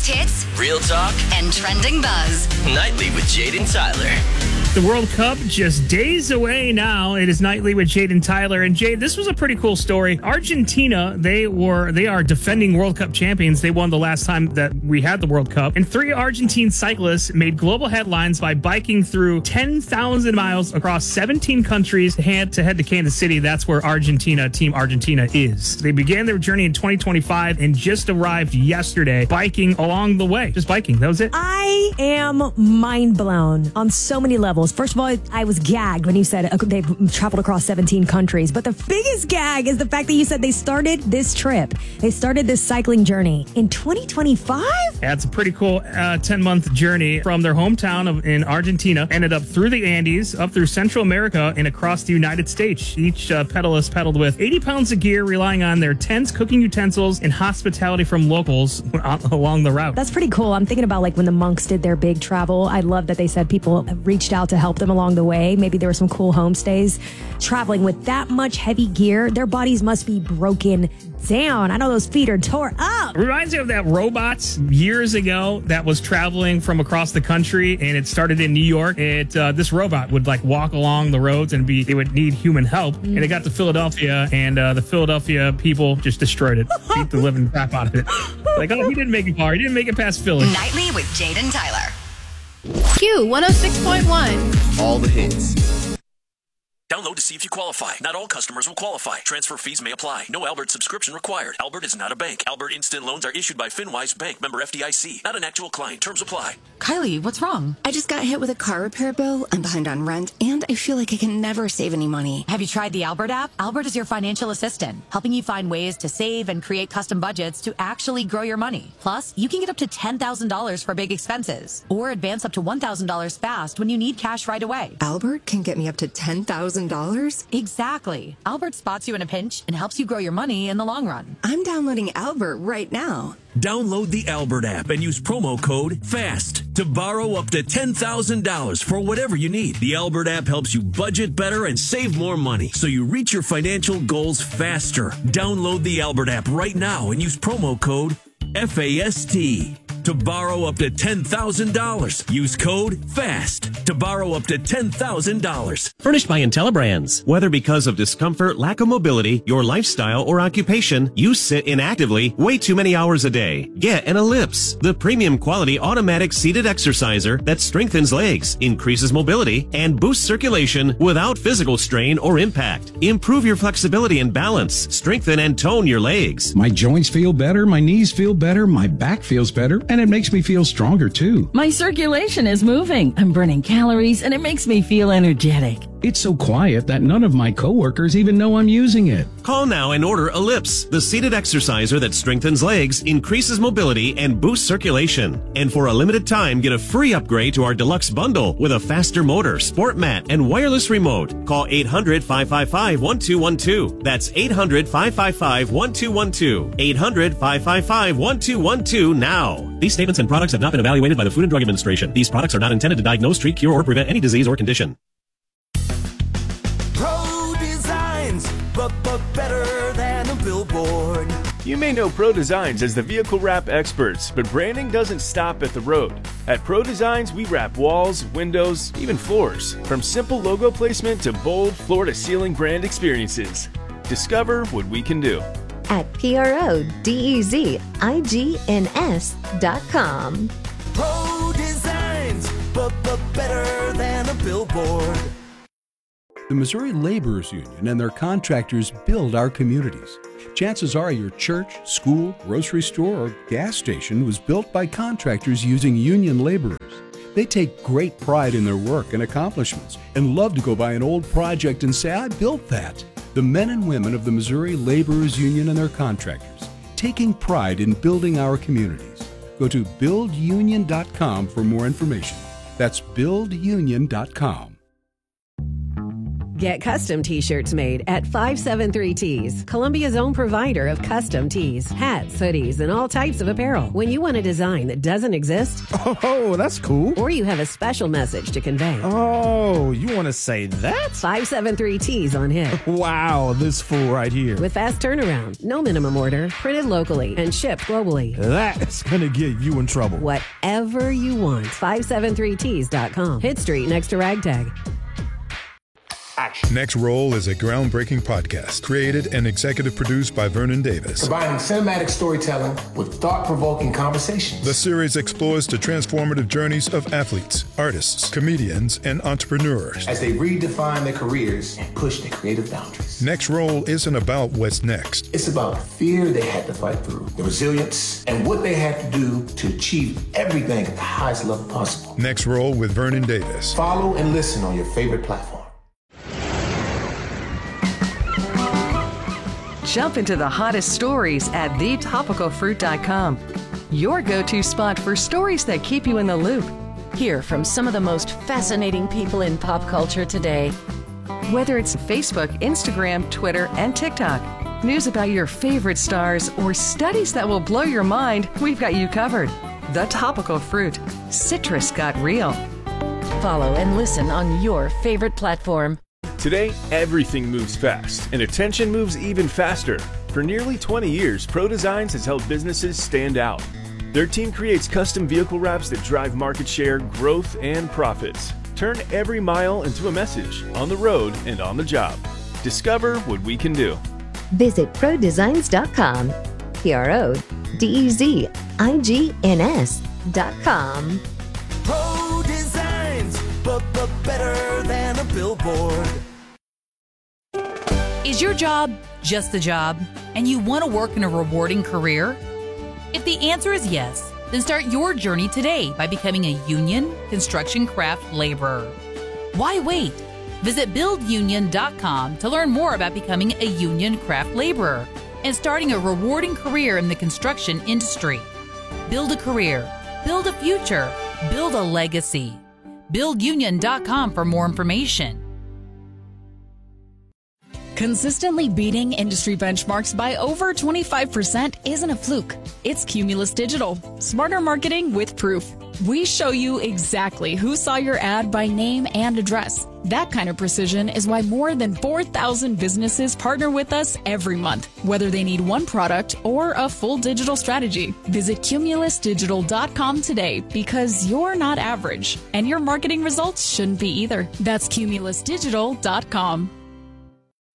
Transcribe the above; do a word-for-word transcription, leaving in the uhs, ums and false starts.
biggest hits, real talk, and trending buzz. Nightly with Jaden Tyler. The World Cup just days away now. It is Nightly with Jaden Tyler. And Jade, this was a pretty cool story. Argentina, they were they are defending World Cup champions. They won the last time that we had the World Cup. And three Argentine cyclists made global headlines by biking through ten thousand miles across seventeen countries to head to head to Kansas City. That's where Argentina, Team Argentina is. They began their journey in twenty twenty-five and just arrived yesterday, biking along the way. Just biking. That was it. I am mind blown on so many levels. First of all, I was gagged when you said they've traveled across seventeen countries. But the biggest gag is the fact that you said they started this trip. They started this cycling journey in twenty twenty-five? Yeah, it's a pretty cool uh, ten-month journey from their hometown of, in Argentina, ended up through the Andes, up through Central America, and across the United States. Each uh, pedalist pedaled with eighty pounds of gear, relying on their tents, cooking utensils, and hospitality from locals along the route. That's pretty cool. I'm thinking about like when the monks did their big travel. I love that they said people reached out to help them along the way. Maybe there were some cool homestays. Traveling with that much heavy gear, their bodies must be broken down. I know those feet are tore up. It reminds me of that robot years ago that was traveling from across the country, and it started in New York. It uh, this robot would like walk along the roads and be they would need human help. Mm. And it got to Philadelphia, and uh, the Philadelphia people just destroyed it, beat the living crap out of it. Like, oh, he didn't make it far. He didn't make it past Philly. Nightly with Jaden Tyler. Q one oh six point one. All the hits. Download to see if you qualify. Not all customers will qualify. Transfer fees may apply. No Albert subscription required. Albert is not a bank. Albert Instant Loans are issued by FinWise Bank, member F D I C. Not an actual client. Terms apply. Kylie, what's wrong? I just got hit with a car repair bill. I'm behind on rent, and I feel like I can never save any money. Have you tried the Albert app? Albert is your financial assistant, helping you find ways to save and create custom budgets to actually grow your money. Plus, you can get up to ten thousand dollars for big expenses, or advance up to one thousand dollars fast when you need cash right away. Albert can get me up to ten thousand dollars? Exactly. Albert spots you in a pinch and helps you grow your money in the long run. I'm downloading Albert right now. Download the Albert app and use promo code FAST to borrow up to ten thousand dollars for whatever you need. The Albert app helps you budget better and save more money so you reach your financial goals faster. Download the Albert app right now and use promo code FAST to borrow up to ten thousand dollars. Use code FAST to borrow up to ten thousand dollars. Furnished by IntelliBrands. Whether because of discomfort, lack of mobility, your lifestyle, or occupation, you sit inactively way too many hours a day. Get an Ellipse, the premium quality automatic seated exerciser that strengthens legs, increases mobility, and boosts circulation without physical strain or impact. Improve your flexibility and balance. Strengthen and tone your legs. My joints feel better, my knees feel better, my back feels better, and it makes me feel stronger too. My circulation is moving. I'm burning calories, and it makes me feel energetic. It's so quiet that none of my coworkers even know I'm using it. Call now and order Ellipse, the seated exerciser that strengthens legs, increases mobility, and boosts circulation. And for a limited time, get a free upgrade to our deluxe bundle with a faster motor, sport mat, and wireless remote. Call eight hundred, five five five, one two one two. That's eight hundred, five five five, one two one two. eight hundred, five five five, one two one two now. These statements and products have not been evaluated by the Food and Drug Administration. These products are not intended to diagnose, treat, cure, or prevent any disease or condition. Pro Designs, but, but better than a billboard. You may know Pro Designs as the vehicle wrap experts, but branding doesn't stop at the road. At Pro Designs, we wrap walls, windows, even floors. From simple logo placement to bold floor-to-ceiling brand experiences. Discover what we can do at P R O D E Z I G N S dot com. Pro Designs, but, but better than a billboard. The Missouri Laborers Union and their contractors build our communities. Chances are your church, school, grocery store, or gas station was built by contractors using union laborers. They take great pride in their work and accomplishments and love to go by an old project and say, I built that. The men and women of the Missouri Laborers Union and their contractors, taking pride in building our communities. Go to build union dot com for more information. That's build union dot com. Get custom t-shirts made at five seven three Tees, Columbia's own provider of custom tees, hats, hoodies, and all types of apparel. When you want a design that doesn't exist, oh, that's cool. Or you have a special message to convey. Oh, you want to say that? five seven three Tees on hit. Wow, this fool right here. With fast turnaround, no minimum order, printed locally, and shipped globally. That's going to get you in trouble. Whatever you want. five seven three tees dot com. Hit Street next to Ragtag. Action. Next Roll is a groundbreaking podcast created and executive produced by Vernon Davis. Combining cinematic storytelling with thought-provoking conversations. The series explores the transformative journeys of athletes, artists, comedians, and entrepreneurs as they redefine their careers and push their creative boundaries. Next Roll isn't about what's next. It's about the fear they had to fight through, the resilience, and what they had to do to achieve everything at the highest level possible. Next Roll with Vernon Davis. Follow and listen on your favorite platform. Jump into the hottest stories at the topical fruit dot com. Your go-to spot for stories that keep you in the loop. Hear from some of the most fascinating people in pop culture today. Whether it's Facebook, Instagram, Twitter, and TikTok, news about your favorite stars, or studies that will blow your mind, we've got you covered. The Topical Fruit. Citrus got real. Follow and listen on your favorite platform. Today, everything moves fast, and attention moves even faster. For nearly twenty years, Pro Designs has helped businesses stand out. Their team creates custom vehicle wraps that drive market share, growth, and profits. Turn every mile into a message, on the road and on the job. Discover what we can do. Visit pro designs dot com. P R O D E Z I G N S dot com. Pro Designs, but but better than a billboard. Is your job just a job, and you want to work in a rewarding career? If the answer is yes, then start your journey today by becoming a union construction craft laborer. Why wait? Visit build union dot com to learn more about becoming a union craft laborer and starting a rewarding career in the construction industry. Build a career, build a future, build a legacy. build union dot com for more information. Consistently beating industry benchmarks by over twenty-five percent isn't a fluke. It's Cumulus Digital. Smarter marketing with proof. We show you exactly who saw your ad by name and address. That kind of precision is why more than four thousand businesses partner with us every month, whether they need one product or a full digital strategy. Visit cumulus digital dot com today because you're not average, and your marketing results shouldn't be either. That's cumulus digital dot com.